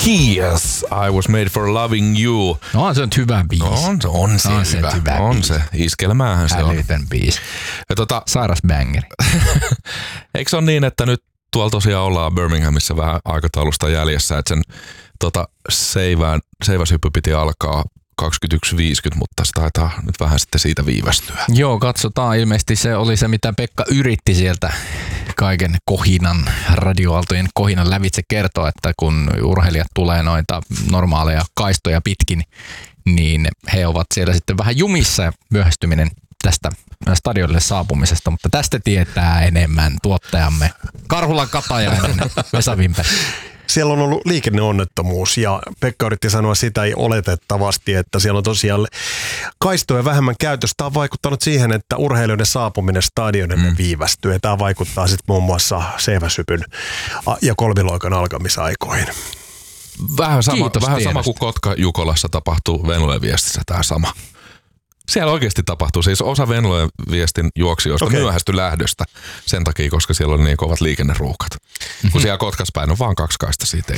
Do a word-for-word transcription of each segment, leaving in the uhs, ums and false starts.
Kiss, I was made for loving you. No se on hyvä biisi. On, on se, on se hyvä. hyvä on biisi. se. Iskelmäähän se on. Älytön biisi. Ja tota, Sairas bangeri. eikö se ole niin, että nyt tuolla tosiaan ollaan Birminghamissa vähän aikataulusta jäljessä, että sen tota, seivään, seiväshyppy piti alkaa kaksikymmentäyksi viisikymmentä, mutta se taitaa nyt vähän sitten siitä viivästyä. Joo, katsotaan. Ilmeisesti se oli se, mitä Pekka yritti sieltä kaiken kohinan, radioaaltojen kohinan lävitse kertoa, että kun urheilijat tulee noita normaaleja kaistoja pitkin, niin he ovat siellä sitten vähän jumissa ja myöhästyminen tästä stadionille saapumisesta, mutta tästä tietää enemmän tuottajamme Karhulan Katajainen, Vesa Wimberg. Siellä on ollut liikenneonnettomuus ja Pekka yritti sanoa sitä ei oletettavasti, että siellä on tosiaan kaistoja vähemmän käytöstä. Tämä on vaikuttanut siihen, että urheilijoiden saapuminen stadionille mm. viivästyy. Tämä vaikuttaa sitten muun muassa seiväsypyn ja kolmiloikan alkamisaikoihin. Vähän sama, vähän sama kuin Kotka-Jukolassa tapahtuu Venlojen viestissä tämä sama. Siellä oikeasti tapahtuu. Siis osa Venlojen viestin juoksijoista okay. myöhästyi lähdöstä sen takia, koska siellä oli niin kovat liikenneruuhkat. Mm-hmm. Kun siellä Kotkas päin on vaan kaksi kaista siitä.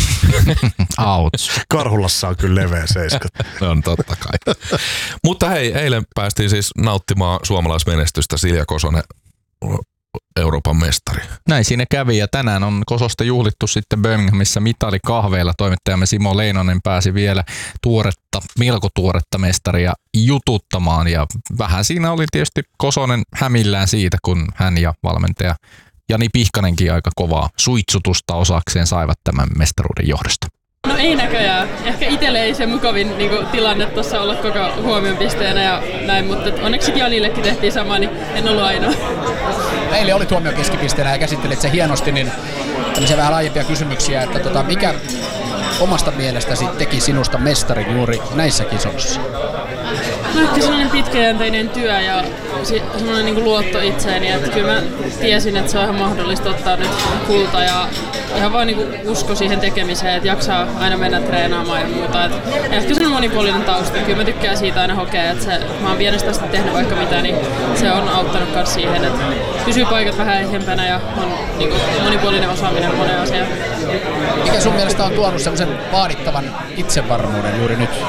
Ouch. Karhulassa on kyllä leveä seiskat. On totta kai. Mutta hei, eilen päästiin siis nauttimaan suomalaismenestystä. Silja Kosonen, Euroopan mestari. Näin siinä kävi ja tänään on Kososta juhlittu sitten Birminghamissa mitalikahveilla. Toimittajamme Simo Leinonen pääsi vielä tuoretta, melko tuoretta mestaria jututtamaan ja vähän siinä oli tietysti Kosonen hämillään siitä, kun hän ja valmentaja Jani Pihkanenkin aika kovaa suitsutusta osakseen saivat tämän mestaruuden johdosta. No ei näköjään. Ehkä itselle ei se mukavin niin kuin, tilanne tuossa olla koko huomion pisteenä ja näin, mutta onneksi Janillekin tehtiin sama, niin en ollut ainoa. Eilen oli tuomion keskipisteenä ja käsittelit se hienosti, niin tämmöisiä vähän laajempia kysymyksiä, että tota, mikä omasta mielestäsi teki sinusta mestarin juuri näissä kisoissa? No ehkä sellainen pitkäjänteinen työ ja sellainen niin kuin luotto itseeni, että kyllä mä tiesin, että se on ihan mahdollista ottaa nyt kulta ja ihan vaan niin kuin usko siihen tekemiseen, että jaksaa aina mennä treenaamaan ja muuta. Et ehkä sellainen monipuolinen tausta, kyllä mä tykkään siitä aina hokea, että se, mä oon pienestä asti tehnyt vaikka mitä, niin se on auttanut myös siihen, että pysyy paikat vähän ehjempänä ja on niin kuin monipuolinen osaaminen moneen asiaan. Mikä sun mielestä on tuonut semmoisen vaadittavan itsevarmuuden juuri nyt?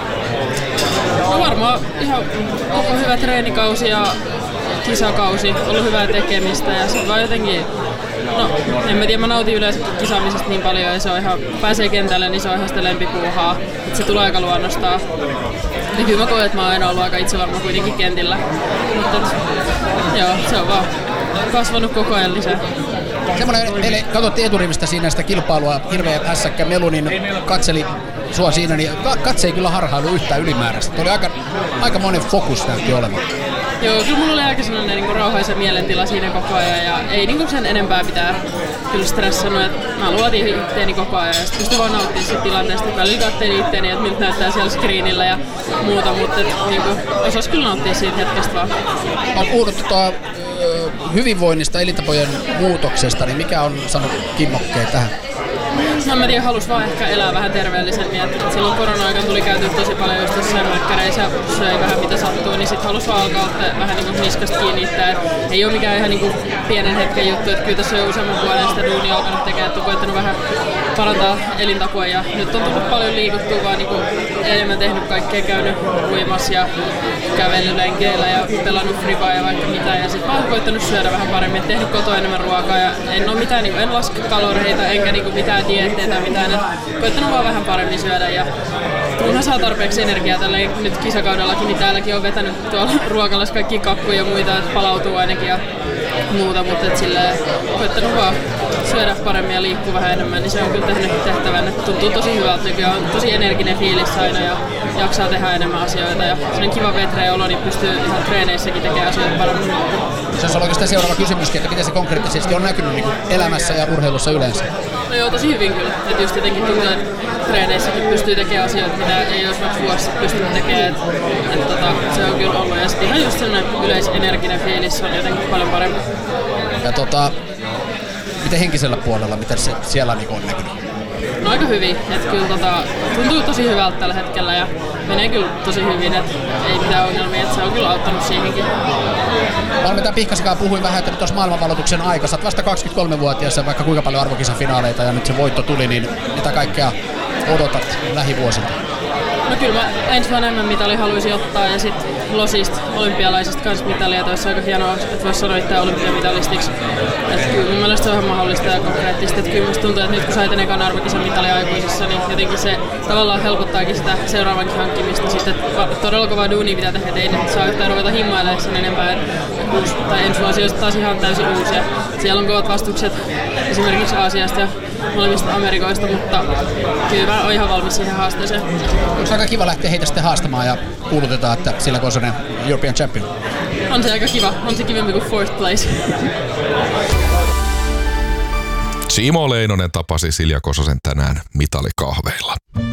No varmaan ihan koko hyvä treenikausi ja kisakausi, ollut hyvää tekemistä ja sitten vaan jotenkin, no en mä tiedä, mä nautin yleensä kisaamisesta niin paljon ja se on ihan, pääsee kentälle, niin se on ihan sitä lempipuuhaa, että se tulee aika luonnostaan. Ja kyllä mä koen, että mä oon aina ollut aika itsevarma kuitenkin kentillä, mutta et, joo, se on vaan kasvanut koko ajan lisää. Semmoinen, eilen katsottiin eturivistä siinä sitä kilpailua, hirveä hässäkkä melu, niin katseli sua siinä, niin katse ei kyllä harhailu yhtään ylimääräistä. Oli aika, aika monen fokus näytti olevan. Joo, kyllä mulla oli aika sellainen niin rauhaisa mielentila siinä koko ajan ja ei niin sen enempää pitää kyllä stressannut, että mä luotin itteeni koko ajan ja sitten pystyn vaan nauttimaan siitä tilanteesta. Välillä katselin itteeni, että miltä näyttää siellä screenillä ja muuta, mutta niin osas kyllä nauttia siitä hetkestä vaan. On puhuttu tota, hyvinvoinnista, elintapojen muutoksesta, niin mikä on sanottu kimmokkeen tähän? No mä tiedän, halus vaan ehkä elää vähän terveellisemmin. Et silloin korona-aikana tuli käyty tosi paljon just jossain mäkkäreissä ja söi vähän mitä sattuu, niin sit halus vaan alkaa ottaa vähän niinku niskasta kiinni itseään. Et ei oo mikään ihan niinku pienen hetken juttu, että kyllä tässä on jo useamman vuoden sitä duunia alkanut tekemään, että on koettanut vähän parantaa elintapoja. Ja nyt on tullut paljon liikuttua, vaan niinku enemmän tehnyt kaikkea, käynyt uimassa ja kävelylenkeillä ja pelannut fribaa ja vaikka mitä. Ja sit vaan koettanut syödä vähän paremmin, et tehnyt kotoa enemmän ruokaa ja en oo mitään, niinku, en laske kaloreita enkä niinku mitään dieetteitä tai mitään, että koittanut vaan vähän paremmin syödä ja kunhan saa tarpeeksi energiaa tällä nyt kisakaudellakin, niin täälläkin on vetänyt tuolla ruokalassa kaikki kakkuja ja muita, että palautuu ainakin ja muuta, mutta et silleen koittanut vaan syödä paremmin ja liikkua vähän enemmän, niin se on kyllä tehnyt tehtävän, että tuntuu tosi hyvältä nykyään, on tosi energinen fiilis aina ja jaksaa tehdä enemmän asioita ja sellainen kiva vetreä olo, niin pystyy ihan treeneissäkin tekemään asioita paremmin. Se on oikeastaan seuraava kysymyskin, että miten se konkreettisesti on näkynyt niin elämässä ja urheilussa yleensä? No joo, tosi hyvin kyllä. Että just jotenkin tuntuu, että treeneissäkin pystyy tekemään asioita, mitä ei olisi vaikka vuosi pystynyt tekemään. Että et, tota, se on kyllä ollut. Ja sitten ihan just sellainen yleisenerginen fiilis on jotenkin paljon parempi. Ja tota, miten henkisellä puolella, miten se siellä niin on näkynyt? No aika hyvin. Että kyllä tota, tuntuu tosi hyvältä tällä hetkellä ja menee kyllä tosi hyvin. Että ei mitään ongelmia, että se on kyllä auttanut siihenkin. Valmentaja Pihkasikaan puhui vähän, että nyt olisi maailmanvaloituksen aika. Sä oot vasta kaksikymmentäkolmevuotias ja vaikka kuinka paljon arvokisafinaaleita ja nyt se voitto tuli, niin mitä kaikkea odotat lähivuosilta? No kyllä mä ensi vuonna M M-mitali haluaisin ottaa ja sitten losista, olympialaisista kanssa mitalia. Toi olisi aika hienoa, että voisi sanoa itseään olympiamitalistiksi. Että kyllä mun mielestä se on ihan mahdollista ja konkreettista. Että kyllä musta tuntuu, että nyt kun sait ekan arvokisan mitali aikuisissa, niin jotenkin se tavallaan helpottaakin sitä seuraavankin hankkimista. Sitten todella kovaa duunia pitää tehdä, että ei nyt saa yhtään ruveta himmailemaan sen enempää. Uusi, tai ensi vuosi olisi taas ihan täysin uusia. Siellä on kovat vastukset esimerkiksi Aasiasta ja molemmista Amerikoista, mutta kyllä mä oon ihan valmis siihen haasteeseen. Onko aika kiva lähteä heitä sitten haastamaan ja kuulutetaan, että sillä on sellainen European Champion? On se aika kiva. On se kivempi kuin fourth place. Simo Leinonen tapasi Silja Kososen tänään mitalikahveilla.